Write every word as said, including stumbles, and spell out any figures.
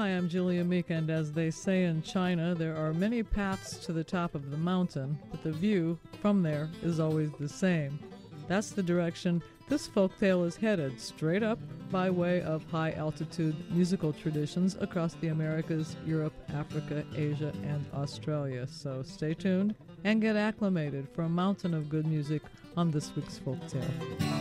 Hi, I'm Julia Meek, and as they say in China, there are many paths to the top of the mountain, but the view from there is always the same. That's the direction this folktale is headed, straight up by way of high-altitude musical traditions across the Americas, Europe, Africa, Asia, and Australia. So stay tuned and get acclimated for a mountain of good music on this week's folktale.